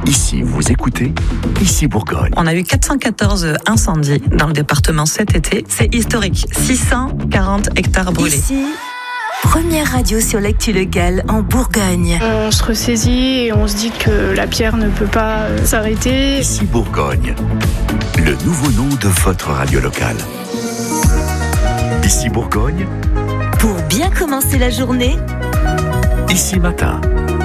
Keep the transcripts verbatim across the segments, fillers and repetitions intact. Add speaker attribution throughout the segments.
Speaker 1: Ici, vous écoutez Ici Bourgogne.
Speaker 2: On a eu quatre cent quatorze incendies dans le département cet été. C'est historique. six cent quarante hectares brûlés.
Speaker 3: Ici, première radio sur l'actu locale en Bourgogne.
Speaker 4: On se ressaisit et on se dit que la pierre ne peut pas euh, s'arrêter.
Speaker 1: Ici Bourgogne, le nouveau nom de votre radio locale. Ici Bourgogne,
Speaker 3: Pour bien commencer la journée,
Speaker 1: Ici Matin.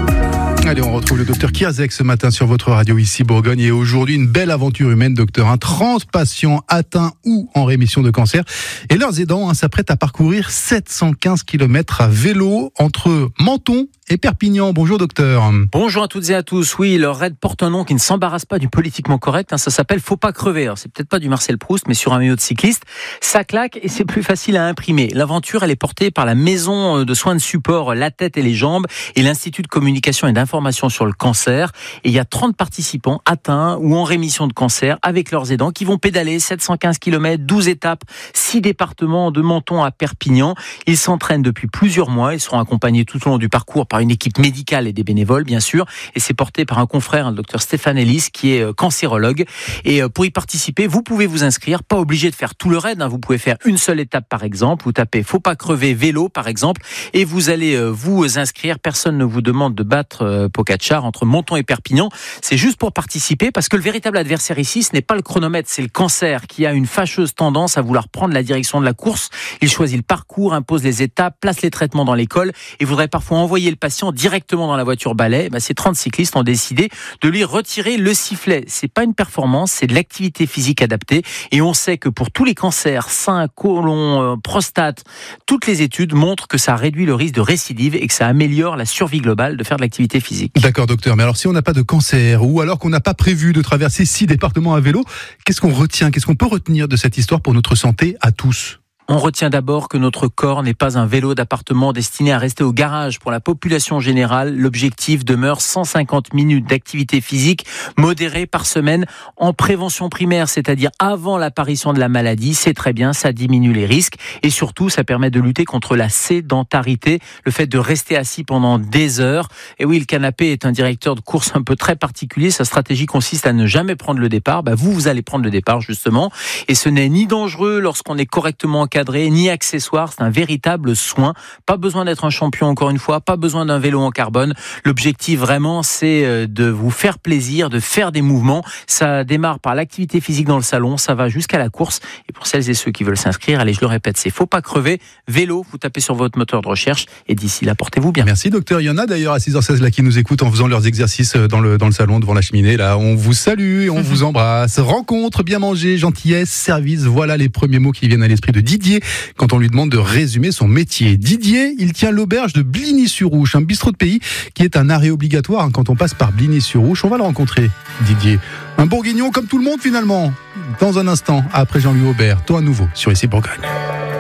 Speaker 5: Allez, on retrouve le docteur Kierzek ce matin sur votre radio Ici Bourgogne. Et aujourd'hui, une belle aventure humaine, docteur. Hein. trente patients atteints ou en rémission de cancer. Et leurs aidants hein, s'apprêtent à parcourir sept cent quinze kilomètres à vélo entre Menton et Perpignan. Bonjour docteur.
Speaker 6: Bonjour à toutes et à tous. Oui, leur raid porte un nom qui ne s'embarrasse pas du politiquement correct. Hein. Ça s'appelle Faut pas crever. Alors, c'est peut-être pas du Marcel Proust, mais sur un maillot de cycliste. Ça claque et c'est plus facile à imprimer. L'aventure, elle est portée par la maison de soins de support La Tête et les Jambes et l'Institut de communication et d'information sur le cancer. Et il y a trente participants atteints ou en rémission de cancer avec leurs aidants qui vont pédaler sept cent quinze kilomètres, douze étapes, six départements de Menton à Perpignan. Ils s'entraînent depuis plusieurs mois. Ils seront accompagnés tout au long du parcours par une équipe médicale et des bénévoles, bien sûr. Et c'est porté par un confrère, le docteur Stéphane Ellis, qui est cancérologue. Et pour y participer, vous pouvez vous inscrire. Pas obligé de faire tout le raid. Hein. Vous pouvez faire une seule étape, par exemple. Vous tapez Faut pas crever vélo, par exemple. Et vous allez vous inscrire. Personne ne vous demande de battre Pogačar entre Menton et Perpignan. C'est juste pour participer parce que le véritable adversaire ici, ce n'est pas le chronomètre, c'est le cancer qui a une fâcheuse tendance à vouloir prendre la direction de la course. Il choisit le parcours, impose les étapes, place les traitements dans l'école et voudrait parfois envoyer le patient directement dans la voiture balai. Ben, ces trente cyclistes ont décidé de lui retirer le sifflet. C'est pas une performance, c'est de l'activité physique adaptée et on sait que pour tous les cancers, sein, côlon, euh, prostate, toutes les études montrent que ça réduit le risque de récidive et que ça améliore la survie globale de faire de l'activité physique.
Speaker 5: D'accord docteur, mais alors si on n'a pas de cancer ou alors qu'on n'a pas prévu de traverser six départements à vélo, qu'est-ce qu'on retient, qu'est-ce qu'on peut retenir de cette histoire pour notre santé à tous ?
Speaker 6: On retient d'abord que notre corps n'est pas un vélo d'appartement destiné à rester au garage. Pour la population générale, l'objectif demeure cent cinquante minutes d'activité physique modérée par semaine en prévention primaire, c'est-à-dire avant l'apparition de la maladie. C'est très bien, ça diminue les risques et surtout, ça permet de lutter contre la sédentarité, le fait de rester assis pendant des heures. Et oui, le canapé est un directeur de course un peu très particulier. Sa stratégie consiste à ne jamais prendre le départ. Bah, vous, vous allez prendre le départ justement. Et ce n'est ni dangereux lorsqu'on est correctement encadré, ni accessoire, c'est un véritable soin. Pas besoin d'être un champion encore une fois, pas besoin d'un vélo en carbone. L'objectif vraiment, c'est de vous faire plaisir, de faire des mouvements. Ça démarre par l'activité physique dans le salon, ça va jusqu'à la course. Et pour celles et ceux qui veulent s'inscrire, allez, je le répète, c'est Faut pas crever. Vélo, vous tapez sur votre moteur de recherche et d'ici là, portez-vous bien.
Speaker 5: Merci docteur. Il y en a d'ailleurs à six heures seize là qui nous écoutent en faisant leurs exercices dans le, dans le salon devant la cheminée. Là, on vous salue et on vous embrasse. Rencontre, bien manger, gentillesse, service. Voilà les premiers mots qui viennent à l'esprit de Didier quand on lui demande de résumer son métier. Didier, il tient l'auberge de Bligny-sur-Ouche, un bistrot de pays qui est un arrêt obligatoire quand on passe par Bligny-sur-Ouche. On va le rencontrer, Didier. Un bourguignon comme tout le monde finalement. Dans un instant, après Jean-Louis Aubert, toi à nouveau sur Ici Bourgogne.